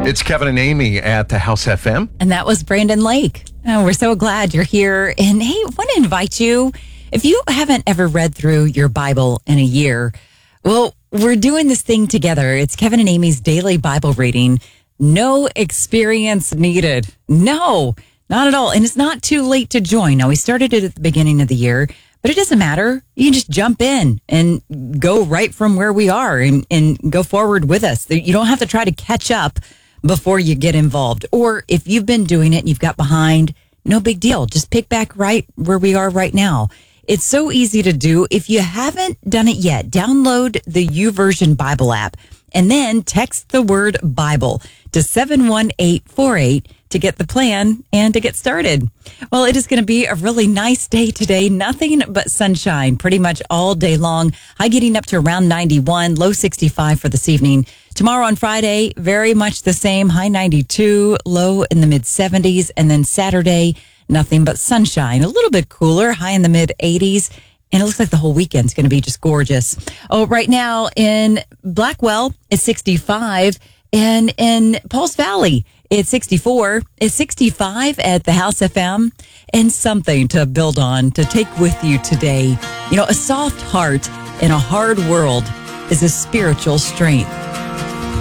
It's Kevin and Amy at the House FM. And that was Brandon Lake. Oh, we're so glad you're here. And hey, I want to invite you, if you haven't ever read through your Bible in a year, well, we're doing this thing together. It's Kevin and Amy's daily Bible reading. No experience needed. No, not at all. And it's not too late to join. Now, we started it at the beginning of the year, but it doesn't matter. You can just jump in and go right from where we are and go forward with us. You don't have to try to catch up before you get involved. Or if you've been doing it and you've got behind, no big deal. Just pick back right where we are right now. It's so easy to do. If you haven't done it yet, download the YouVersion Bible app and then text the word Bible to 71848 to get the plan and to get started. Well, it is going to be a really nice day today. Nothing but sunshine pretty much all day long. High getting up to around 91, low 65 for this evening. Tomorrow on Friday, very much the same. High 92, low in the mid 70s. And then Saturday, nothing but sunshine. A little bit cooler, high in the mid 80s. And it looks like the whole weekend's going to be just gorgeous. Oh, right now in Blackwell, it's 65. And in Pauls Valley, it's 64. It's 65 at the House FM. And something to build on, to take with you today. You know, a soft heart in a hard world is a spiritual strength.